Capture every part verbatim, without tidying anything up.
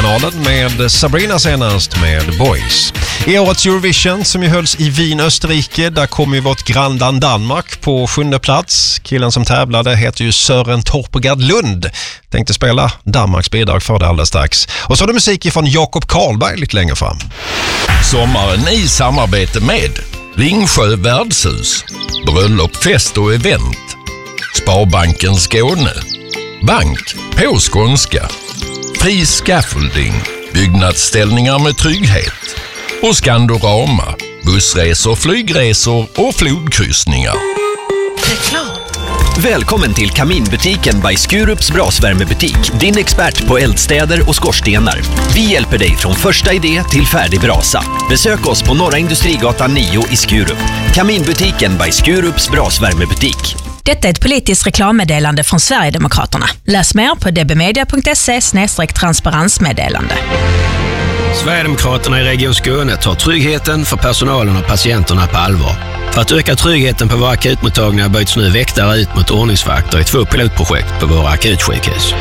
Melodifestivalen med Sabrina senast med Boys. I årets Eurovision som ju hölls i Wien, Österrike, där kom ju vårt grannland Danmark på sjunde plats. Killen som tävlade heter ju Søren Torpegard Lund. Tänkte spela Danmarks bidrag för det alldeles strax. Och så är det musik från Jakob Karlberg lite längre fram. Sommaren i samarbete med Ringsjö värdshus, bröllop, fest och event, Sparbanken Skåne, Bank på skånska, Fri Scaffolding, byggnadsställningar med trygghet och Skandorama, bussresor, flygresor och flodkryssningar. Reklam. Välkommen till Kaminbutiken by Skurups brasvärmebutik. Din expert på eldstäder och skorstenar. Vi hjälper dig från första idé till färdig brasa. Besök oss på Norra Industrigatan nio i Skurup. Kaminbutiken by Skurups brasvärmebutik. Detta är ett politiskt reklammeddelande från Sverigedemokraterna. Läs mer på dbmedia punkt se slash transparensmeddelande. Sverigedemokraterna i Region Skåne tar tryggheten för personalen och patienterna på allvar. För att öka tryggheten på våra akutmottagningar byts nu väktare ut mot ordningsvakter i två pilotprojekt på våra akutsjukhus.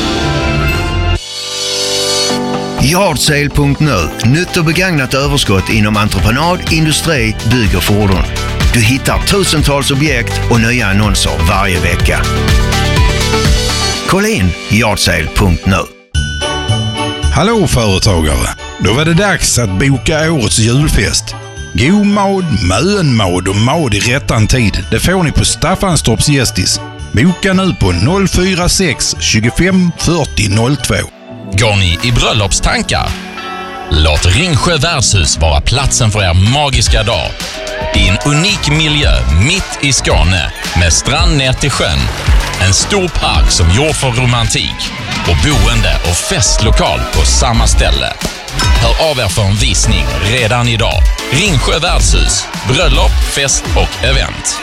Yardsale punkt nu. Nytt och begagnat överskott inom entreprenad, industri, bygg och fordon. Du hittar tusentals objekt och nya annonser varje vecka. Kolla in Yardsale punkt nu. Hallå företagare! Då var det dags att boka årets julfest. God mad, mönmad och mad i rättan tid. Det får ni på Staffanstorps Gästis. Boka nu på noll fyra sex tjugofem fyrtio noll två. Går ni i bröllopstankar? Låt Ringsjö värdshus vara platsen för er magiska dag. I en unik miljö mitt i Skåne med strand ner till sjön. En stor park som gjord för romantik och boende och festlokal på samma ställe. Hör av er för en visning redan idag. Ringsjö värdshus, bröllop, fest och event.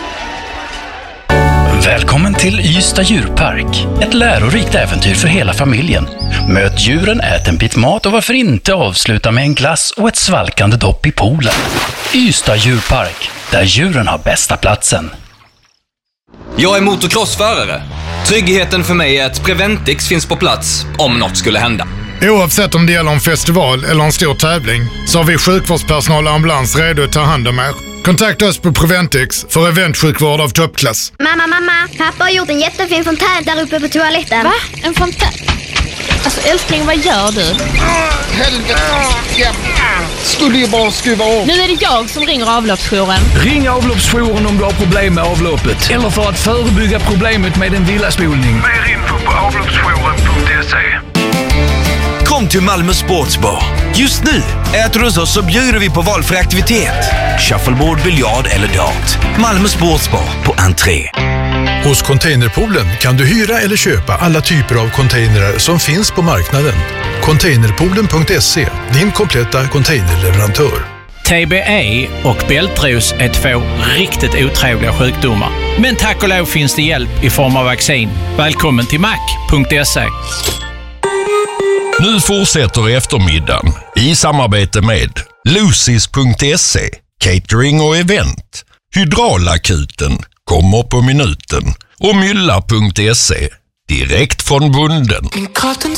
Välkommen till Ystad djurpark. Ett lärorikt äventyr för hela familjen. Möt djuren, ät en bit mat och varför inte avsluta med en glass och ett svalkande dopp i poolen. Ystad djurpark, där djuren har bästa platsen. Jag är motocrossförare. Tryggheten för mig är att Preventix finns på plats om något skulle hända. Oavsett om det gäller en festival eller en stor tävling så har vi sjukvårdspersonal och ambulans redo att ta hand om er. Kontakta oss på Preventix för eventsjukvård av toppklass. Mamma, mamma, pappa har gjort en jättefin fontän där uppe på toaletten. Va? En fontän? Alltså älskling, vad gör du? Ah, helvete. Ja. Skulle ju bara skruva av. Nu är det jag som ringer avloppsjouren. Ring avloppsjouren om du har problem med avloppet. Eller för att förebygga problemet med en villaspolning. Mer info på avloppsjouren punkt se. Kom till Malmö Sportsbar. Just nu äter du hos oss så bjuder vi på valfri aktivitet. Shuffleboard, biljard eller dart. Malmö Sportsbar på entré. Hos Containerpoolen kan du hyra eller köpa alla typer av containrar som finns på marknaden. Containerpoolen punkt se, din kompletta containerleverantör. T B E och bältros är två riktigt otrevliga sjukdomar. Men tack och lov finns det hjälp i form av vaccin. Välkommen till mac punkt se. Nu fortsätter eftermiddagen i samarbete med Lucys punkt se, catering och event, Hydraulakuten, kommer på minuten och Mylla punkt se, direkt från bunden.